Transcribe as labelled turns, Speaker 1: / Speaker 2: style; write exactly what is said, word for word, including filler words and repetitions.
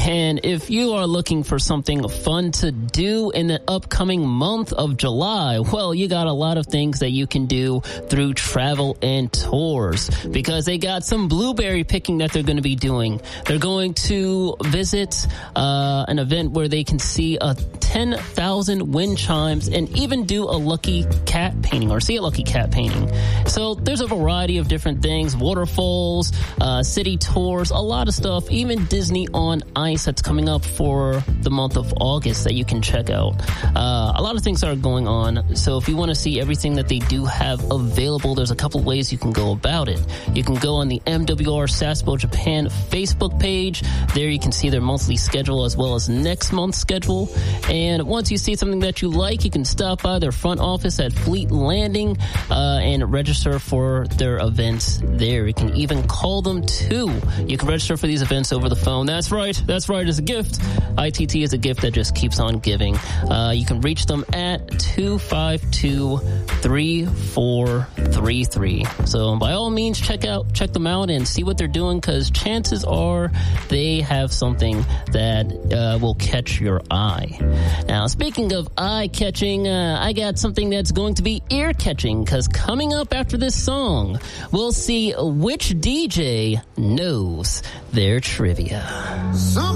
Speaker 1: And if you are looking for something fun to do in the upcoming month of July, well, you got a lot of things that you can do through Travel and Tours, because they got some blueberry picking that they're going to be doing. They're going to visit uh, an event where they can see a ten thousand wind chimes and even do a lucky cat painting or see a lucky cat painting. So there's a variety of different things, waterfalls, uh, city tours, a lot of stuff, even Disney on Ice that's coming up for the month of August that you can check out. Uh, a lot of things are going on. So if you want to see everything that they do have available, there's a couple ways you can go about it. You can go on the M W R Sasebo Japan Facebook page. There you can see their monthly schedule as well as next month's schedule. And once you see something that you like, you can stop by their front office at Fleet Landing uh, and register for their events there. You can even call them too. You can register for these events over the phone. That's right. That's right. It's a gift. I T T is a gift that just keeps on giving. Uh, you can reach them at two five two, three four three three. So by all means, check out, check them out and see what they're doing, because chances are they have something that uh, will catch your eye. Now, speaking of eye-catching, uh, I got something that's going to be ear-catching, because coming up after this song, we'll see which D J knows their trivia.